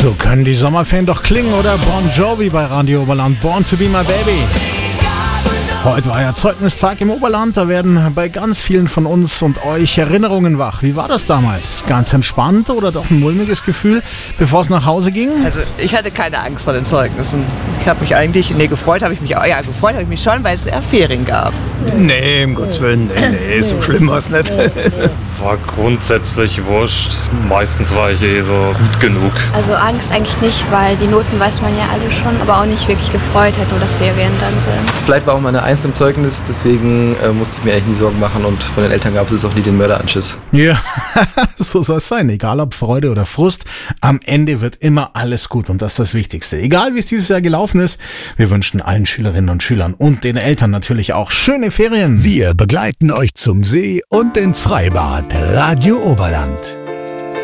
So können die Sommerferien doch klingen, oder? Bon Jovi bei Radio Oberland, Born to be my baby. Heute war ja Zeugnistag im Oberland, da werden bei ganz vielen von uns und euch Erinnerungen wach. Wie war das damals? Ganz entspannt oder doch ein mulmiges Gefühl, bevor es nach Hause ging? Also ich hatte keine Angst vor den Zeugnissen. Ich habe mich eigentlich, gefreut habe ich mich schon, weil es Ferien gab. Nee, um Gottes Willen, nee, so schlimm war es nicht. War grundsätzlich wurscht. Meistens war ich so gut genug. Also Angst eigentlich nicht, weil die Noten weiß man ja alle schon, aber auch nicht wirklich gefreut hat, nur dass Ferien dann sind. Vielleicht war auch mal eine 1 im Zeugnis, deswegen musste ich mir eigentlich nie Sorgen machen und von den Eltern gab es auch nie den Mörderanschiss. Ja, so soll es sein. Egal ob Freude oder Frust, am Ende wird immer alles gut und das ist das Wichtigste. Egal wie es dieses Jahr gelaufen ist, wir wünschen allen Schülerinnen und Schülern und den Eltern natürlich auch schöne Ferien. Wir begleiten euch zum See und ins Freibad. Radio Oberland.